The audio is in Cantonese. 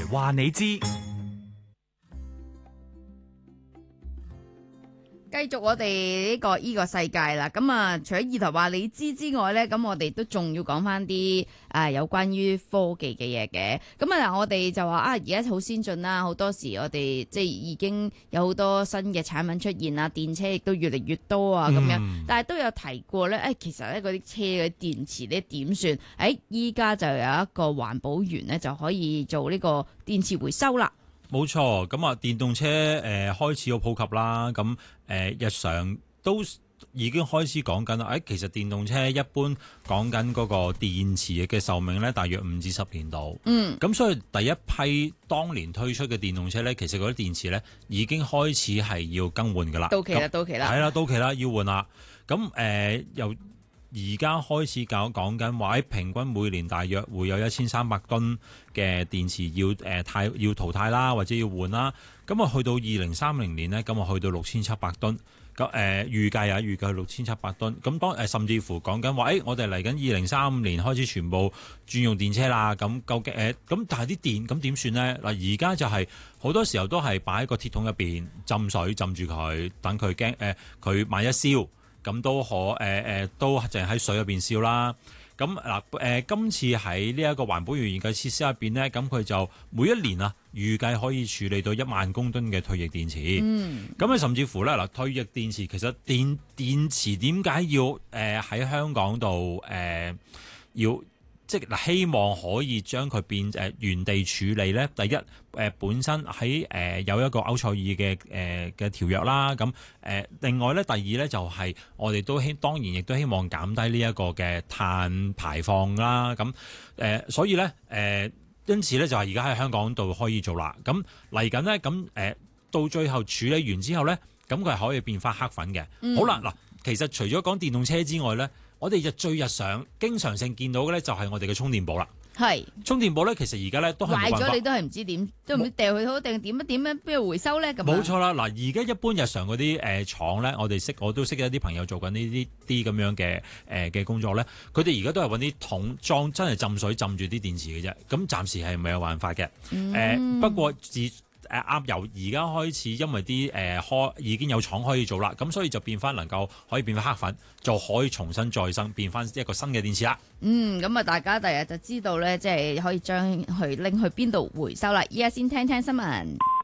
話你知，繼續我哋呢個世界啦。咁啊，除咗二台話你知之外呢，咁我哋都仲要講翻啲有關於科技嘅嘢嘅。咁啊，我哋就話而家好先進啦，好多時我哋即係已經有好多新嘅產品出現啦，電車亦都越嚟越多啊咁樣。但係都有提過呢，其實呢嗰啲車嘅電池呢點算？依家就有一個環保員呢，就可以做呢個電池回收啦。 冇錯，咁啊電動車開始好普及啦，咁日常都已經開始講緊啦。其實電動車一般講緊嗰個電池嘅壽命呢，大約5至10年度。咁所以第一批當年推出嘅電動車呢，其實嗰啲電池呢已經開始係要更換㗎啦。 到期啦， 係啦，到期啦，要換啦。咁由而家開始講緊話，平均每年大約會有1300噸嘅電池要淘汰啦，或者要換啦。咁啊，去到2030年呢，咁啊去到6700噸。咁預計去6700噸。咁甚至乎講緊話，我哋嚟緊2035年開始全部轉用電車啦。咁究竟咁但係啲電咁點算呢？嗱，而家就係好多時候都係擺喺個鐵桶入邊浸水浸住佢，等佢驚佢萬一燒。咁都都淨係喺水入邊燒啦。咁嗱今次喺呢一個環保園研究設施入邊呢，咁佢就每一年預計可以處理到1萬公噸嘅退役電池。咁甚至乎咧退役電池其實電池點解要喺香港度要？即係希望可以將佢變原地處理咧。第一本身喺有一個歐塞爾嘅條約啦。咁另外咧，第二咧就係我哋都當然亦都希望減低呢一個嘅碳排放啦。咁所以咧因此咧就係而家喺香港度可以做啦。咁嚟緊咧咁到最後處理完之後咧，咁佢係可以變翻黑粉嘅。好啦，嗱，其實除咗講電動車之外咧，我哋最日常經常性見到嘅咧，就係我哋嘅充電寶啦。係充電寶咧，其實而家咧都係壞咗，你都係唔知點，都唔知掉佢好定點樣邊度回收咧咁。 冇錯啦，嗱，而家一般日常嗰啲廠咧，我都識一啲朋友做緊呢啲咁樣嘅工作咧，佢哋而家都係揾啲桶裝，真係浸水浸住啲電池嘅啫。咁暫時係未有辦法嘅。不過由而家開始，因為啲已經有廠可以做啦，咁所以就可以變翻黑粉，就可以重新再生，變翻一個新嘅電池啦。 咁啊，大家第日就知道咧，即係可以將佢拎去邊度回收啦。依家先聽聽新聞。